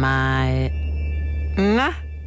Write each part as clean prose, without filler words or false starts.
mal. Na?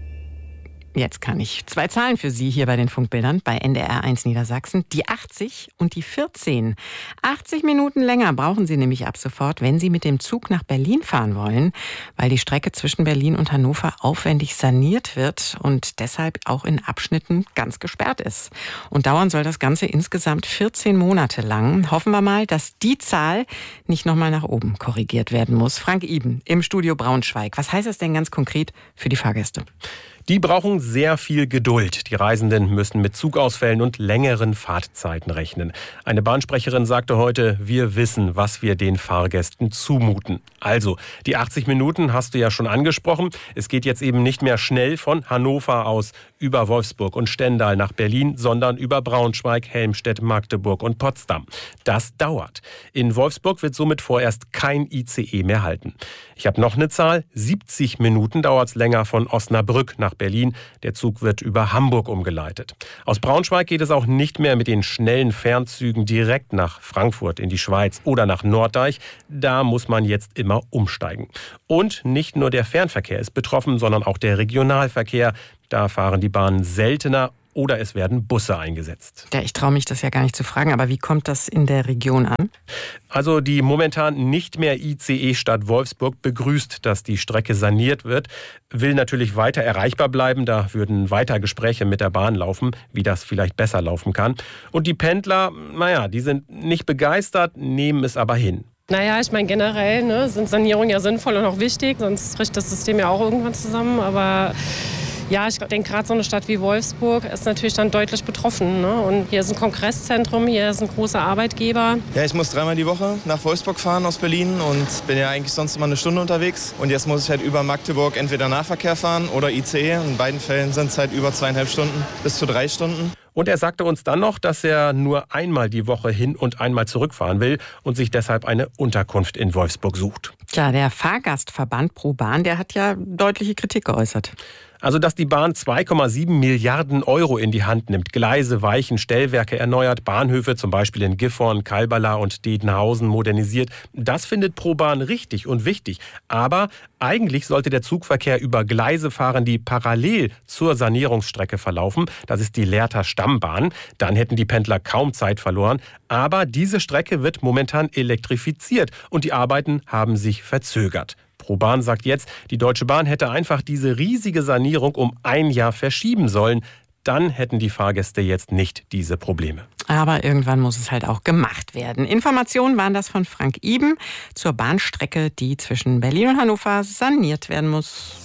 Jetzt kann ich 2 Zahlen für Sie hier bei den Funkbildern bei NDR1 Niedersachsen. Die 80 und die 14. 80 Minuten länger brauchen Sie nämlich ab sofort, wenn Sie mit dem Zug nach Berlin fahren wollen, weil die Strecke zwischen Berlin und Hannover aufwendig saniert wird und deshalb auch in Abschnitten ganz gesperrt ist. Und dauern soll das Ganze insgesamt 14 Monate lang. Hoffen wir mal, dass die Zahl nicht nochmal nach oben korrigiert werden muss. Frank Iben im Studio Braunschweig. Was heißt das denn ganz konkret für die Fahrgäste? Die brauchen sehr viel Geduld. Die Reisenden müssen mit Zugausfällen und längeren Fahrtzeiten rechnen. Eine Bahnsprecherin sagte heute, wir wissen, was wir den Fahrgästen zumuten. Also, die 80 Minuten hast du ja schon angesprochen. Es geht jetzt eben nicht mehr schnell von Hannover aus über Wolfsburg und Stendal nach Berlin, sondern über Braunschweig, Helmstedt, Magdeburg und Potsdam. Das dauert. In Wolfsburg wird somit vorerst kein ICE mehr halten. Ich habe noch eine Zahl. 70 Minuten dauert es länger von Osnabrück nach Berlin. Der Zug wird über Hamburg umgeleitet. Aus Braunschweig geht es auch nicht mehr mit den schnellen Fernzügen direkt nach Frankfurt in die Schweiz oder nach Norddeich. Da muss man jetzt immer umsteigen. Und nicht nur der Fernverkehr ist betroffen, sondern auch der Regionalverkehr. Da fahren die Bahnen seltener oder es werden Busse eingesetzt. Ja, ich traue mich das ja gar nicht zu fragen, aber wie kommt das in der Region an? Also die momentan nicht mehr ICE-Stadt Wolfsburg begrüßt, dass die Strecke saniert wird, will natürlich weiter erreichbar bleiben. Da würden weiter Gespräche mit der Bahn laufen, wie das vielleicht besser laufen kann. Und die Pendler, die sind nicht begeistert, nehmen es aber hin. Naja, ich meine generell sind Sanierungen ja sinnvoll und auch wichtig, sonst bricht das System ja auch irgendwann zusammen, aber ja, ich denke, gerade so eine Stadt wie Wolfsburg ist natürlich dann deutlich betroffen. Ne? Und hier ist ein Kongresszentrum, hier ist ein großer Arbeitgeber. Ja, ich muss 3-mal die Woche nach Wolfsburg fahren aus Berlin und bin ja eigentlich sonst immer eine Stunde unterwegs. Und jetzt muss ich halt über Magdeburg entweder Nahverkehr fahren oder ICE. In beiden Fällen sind es halt über 2,5 Stunden bis zu 3 Stunden. Und er sagte uns dann noch, dass er nur einmal die Woche hin und einmal zurückfahren will und sich deshalb eine Unterkunft in Wolfsburg sucht. Tja, der Fahrgastverband ProBahn, der hat ja deutliche Kritik geäußert. Also, dass die Bahn 2,7 Milliarden Euro in die Hand nimmt, Gleise, Weichen, Stellwerke erneuert, Bahnhöfe zum Beispiel in Gifhorn, Kalbala und Dedenhausen modernisiert, das findet ProBahn richtig und wichtig. Aber eigentlich sollte der Zugverkehr über Gleise fahren, die parallel zur Sanierungsstrecke verlaufen. Das ist die Lehrter Stammbahn. Dann hätten die Pendler kaum Zeit verloren. Aber diese Strecke wird momentan elektrifiziert und die Arbeiten haben sich verzögert. ProBahn sagt jetzt, die Deutsche Bahn hätte einfach diese riesige Sanierung um 1 Jahr verschieben sollen. Dann hätten die Fahrgäste jetzt nicht diese Probleme. Aber irgendwann muss es halt auch gemacht werden. Informationen waren das von Frank Iben zur Bahnstrecke, die zwischen Berlin und Hannover saniert werden muss.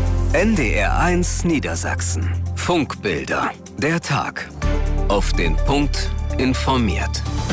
NDR1 Niedersachsen. Funkbilder. Der Tag. Auf den Punkt informiert.